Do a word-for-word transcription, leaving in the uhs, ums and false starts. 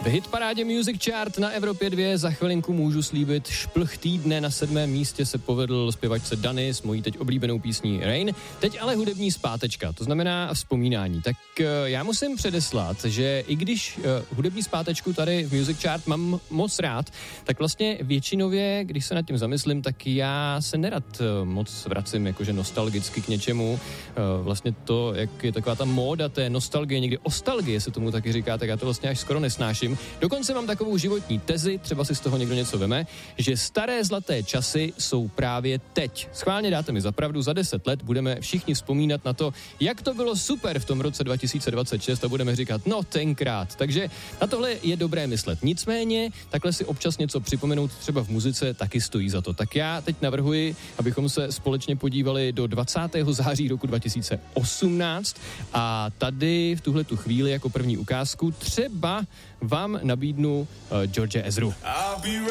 V hitparádě Music Chart na Evropě dva za chvilinku můžu slíbit šplh týdne. Na sedmém místě se povedl zpěvačce Dany s mojí teď oblíbenou písní Rain. Teď ale hudební zpátečka, to znamená vzpomínání. Tak uh, já musím předeslat, že i když uh, hudební zpátečku tady v Music Chart mám moc rád, tak vlastně většinově, když se nad tím zamyslím, tak já se nerad uh, moc vracím jakože nostalgicky k něčemu. Uh, vlastně to, jak je taková ta móda té nostalgie, někdy ostalgie se tomu taky říká, tak já to vlastně až skoro nesnáším. Dokonce mám takovou životní tezi, třeba si z toho někdo něco veme, že staré zlaté časy jsou právě teď. Schválně dáte mi za pravdu, za deset let budeme všichni vzpomínat na to, jak to bylo super v tom roce dva tisíce dvacet šest a budeme říkat, no tenkrát. Takže na tohle je dobré myslet. Nicméně, takhle si občas něco připomenout třeba v muzice taky stojí za to. Tak já teď navrhuji, abychom se společně podívali do dvacátého září roku dva tisíce osmnáct a tady v tuhletu chvíli jako první ukázku třeba vám nabídnu uh, George Ezru. I'll be